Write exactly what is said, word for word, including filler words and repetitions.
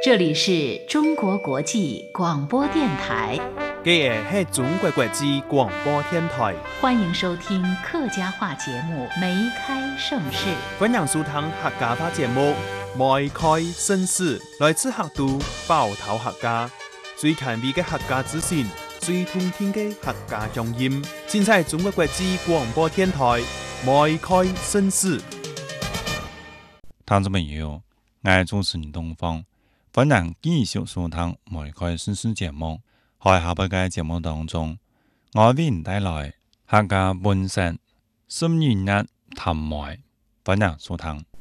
这里是中国国际广播电台。 这个是中国国际广播电台， 欢迎收听客家话节目《梅开盛世》。 欢迎收听客家话节目《梅开盛世》，来自客都包头客家，最前卫的客家资讯，最通天的客家乡音，尽在中国国际广播电台《梅开盛世》。 听众朋友，我係主持人東方，歡迎繼續收聽《梅開盛世》節目。喺下半嘅節目當中，我為您帶來客家本色十二日談梅，歡迎收聽。